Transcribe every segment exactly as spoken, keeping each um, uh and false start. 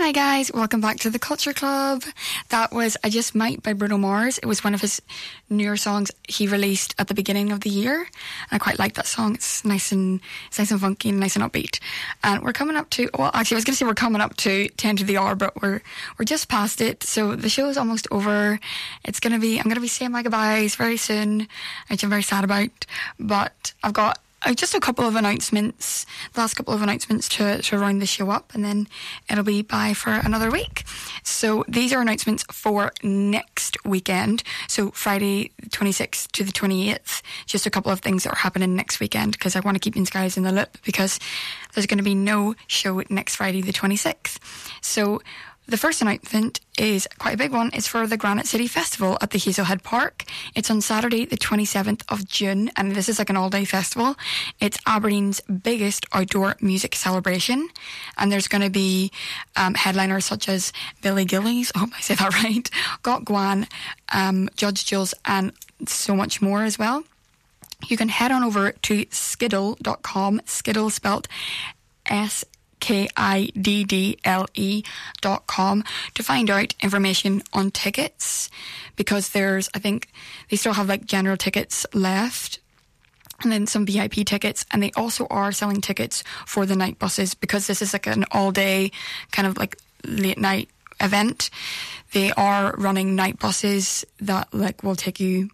Hi guys, welcome back to the Culture Club. That was I Just Might by Bruno Mars. It was one of his newer songs he released at the beginning of the year. I quite like that song. It's nice and it's nice and funky and nice and upbeat. And we're coming up to, well actually I was going to say we're coming up to ten to the hour, but we're we're just past it. So the show is almost over. It's going to be, I'm going to be saying my goodbyes very soon, which I'm very sad about. But I've got Uh, just a couple of announcements, the last couple of announcements to, to round the show up, and then it'll be bye for another week. So these are announcements for next weekend. So Friday the twenty-sixth to the twenty-eighth. Just a couple of things that are happening next weekend because I want to keep you guys in the loop because there's going to be no show next Friday the twenty-sixth. So the first announcement is quite a big one. It's for the Granite City Festival at the Hazelhead Park. It's on Saturday the twenty-seventh of June, and this is like an all-day festival. It's Aberdeen's biggest outdoor music celebration, and there's going to be um, headliners such as Billy Gillies, I hope I say that right, Got Gwan, um, Judge Jules, and so much more as well. You can head on over to skiddle dot com, Skiddle spelt S K I D D L E dot com to find out information on tickets, because there's, I think they still have like general tickets left and then some V I P tickets, and they also are selling tickets for the night buses because this is like an all day kind of like late night event. They are running night buses that like will take you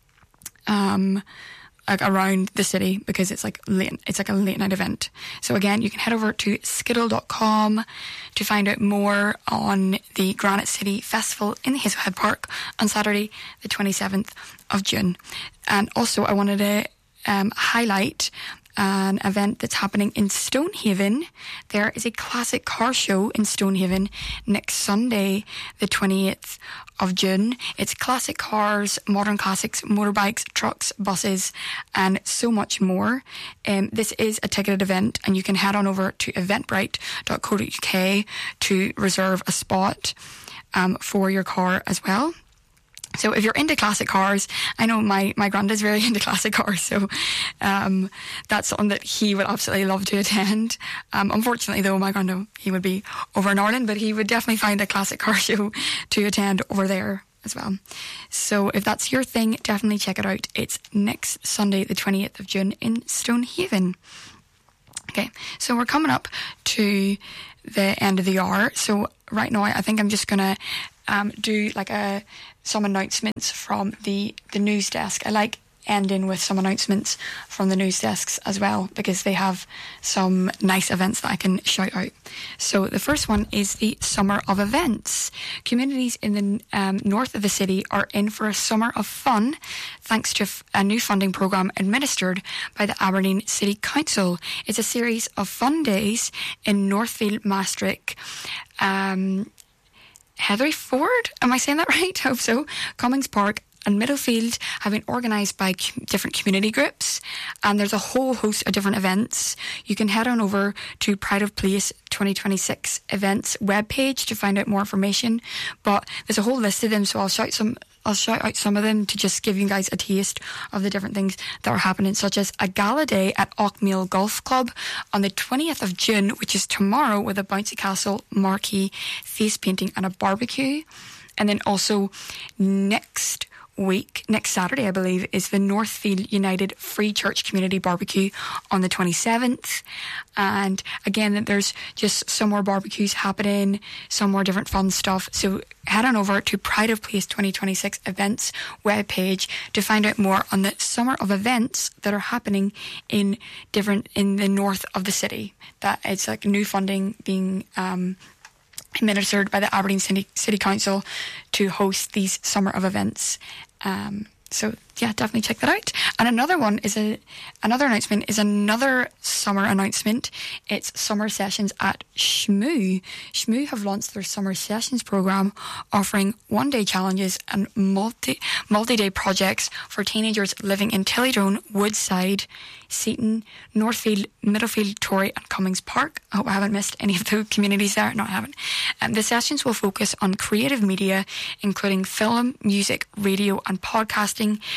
um like around the city because it's like late, it's like a late night event. So again, you can head over to skiddle dot com to find out more on the Granite City Festival in the Hazelhead Park on Saturday the twenty-seventh of June. And also I wanted to um, highlight an event that's happening in Stonehaven. There is a classic car show in Stonehaven next Sunday, the twenty-eighth of June. It's classic cars, modern classics, motorbikes, trucks, buses, and so much more. Um, this is a ticketed event, and you can head on over to eventbrite dot co dot uk to reserve a spot um, for your car as well. So if you're into classic cars, I know my, my granddad's very into classic cars, so um, that's something that he would absolutely love to attend. Um, unfortunately, though, my granddad, he would be over in Ireland, but he would definitely find a classic car show to attend over there as well. So if that's your thing, definitely check it out. It's next Sunday, the twenty-eighth of June in Stonehaven. Okay, so we're coming up to the end of the hour. So right now, I think I'm just going to um, do like a some announcements from the, the news desk. I like ending with some announcements from the news desks as well because they have some nice events that I can shout out. So the first one is the Summer of Events. Communities in the um, north of the city are in for a summer of fun thanks to a new funding programme administered by the Aberdeen City Council. It's a series of fun days in Northfield, Maastricht, um, Heatherford, am I saying that right? I hope so. Cummings Park and Middlefield have been organised by com- different community groups, and there's a whole host of different events. You can head on over to Pride of Place twenty twenty-six events webpage to find out more information, but there's a whole list of them, so I'll shout some I'll shout out some of them to just give you guys a taste of the different things that are happening, such as a gala day at Auchmeal Golf Club on the twentieth of June, which is tomorrow, with a bouncy castle, marquee, face painting and a barbecue. And then also next week, next Saturday, I believe, is the Northfield United Free Church Community Barbecue on the twenty-seventh. And again, there's just some more barbecues happening, some more different fun stuff. So head on over to Pride of Place twenty twenty-six events webpage to find out more on the summer of events that are happening in different, in the north of the city. That it's like new funding being um, administered by the Aberdeen City, City Council to host these summer of events. Um, so yeah, definitely check that out. And another one is a another announcement is another summer announcement. It's summer sessions at Shmoo. Shmoo have launched their summer sessions program, offering one-day challenges and multi multi-day projects for teenagers living in Tillydrone, Woodside, Seaton, Northfield, Middlefield, Tory and Cummings Park. I hope I haven't missed any of the communities there. No, I haven't. Um, the sessions will focus on creative media, including film, music, radio and podcasting,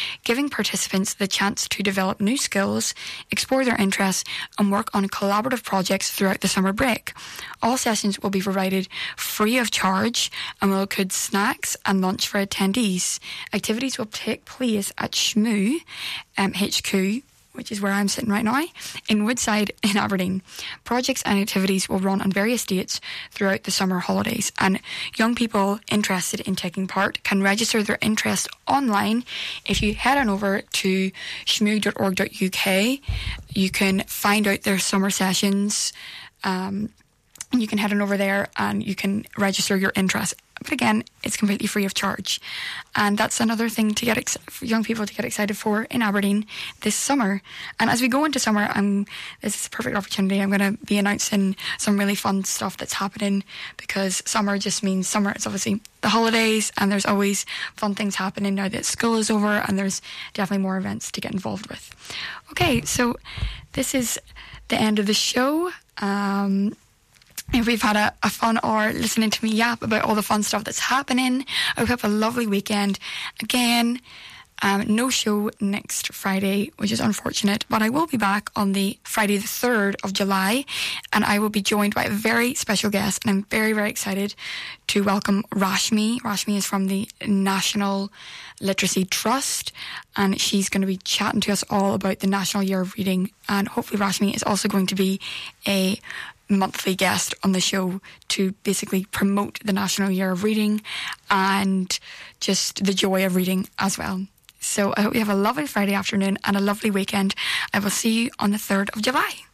giving participants the chance to develop new skills, explore their interests, and work on collaborative projects throughout the summer break. All sessions will be provided free of charge and will include snacks and lunch for attendees. Activities will take place at Shmoo um, H Q, which is where I'm sitting right now, in Woodside in Aberdeen. Projects and activities will run on various dates throughout the summer holidays, and young people interested in taking part can register their interest online. If you head on over to shmoo dot org dot U K, you can find out their summer sessions. Um, you can head on over there and you can register your interest. But again, it's completely free of charge. And that's another thing to get ex- for young people to get excited for in Aberdeen this summer. And as we go into summer, I'm, this is a perfect opportunity. I'm going to be announcing some really fun stuff that's happening, because summer just means summer. It's obviously the holidays, and there's always fun things happening now that school is over, and there's definitely more events to get involved with. Okay, so this is the end of the show. Um... If we've had a, a fun hour listening to me yap about all the fun stuff that's happening, I hope you have a lovely weekend. Again, um, no show next Friday, which is unfortunate, but I will be back on the Friday the third of July, and I will be joined by a very special guest, and I'm very, very excited to welcome Rashmi. Rashmi is from the National Literacy Trust, and she's going to be chatting to us all about the National Year of Reading, and hopefully Rashmi is also going to be a monthly guest on the show to basically promote the National Year of Reading and just the joy of reading as well. So I hope you have a lovely Friday afternoon and a lovely weekend. I will see you on the third of July.